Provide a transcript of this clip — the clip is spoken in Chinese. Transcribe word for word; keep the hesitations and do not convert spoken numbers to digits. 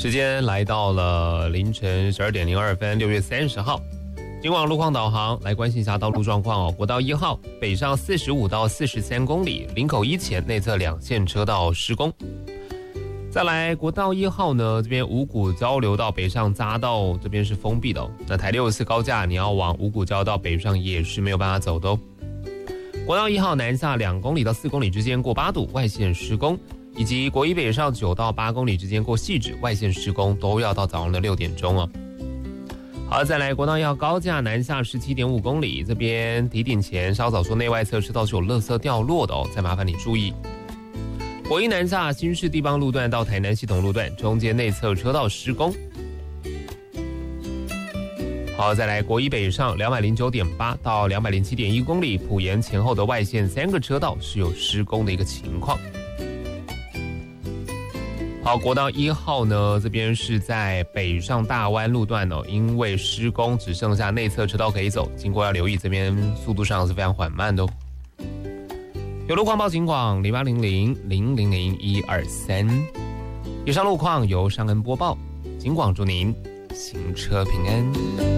时间来到了凌晨十二点零二分，六月三十号。今晚路况导航来关心一下道路状况哦。国道一号北上四十五到四十三公里，林口一前内侧两线车道施工。再来国道一号呢，这边五股交流道北上匝道这边是封闭的哦。那台六十四高架你要往五股交流道北上也是没有办法走的哦。国道一号南下两公里到四公里之间过八堵外线施工，以及国一北上九到八公里之间过汐止外线施工，都要到早上的六点钟哦。好，再来国道一号高架南下十七点五公里，这边堤顶前稍早说内外侧车道是有垃圾掉落的哦，再麻烦你注意。国一南下新市地方路段到台南系统路段，中间内侧车道施工。好，再来国一北上两百零九点八到两百零七点一公里，埔盐前后的外线三个车道是有施工的一个情况。好，国道一号呢，这边是在北上大湾路段哦，因为施工只剩下内侧车道可以走，经过要留意，这边速度上是非常缓慢的哦。有路况报警广零八零零零零零一二三，以上路况由尚恩播报，警广祝您行车平安。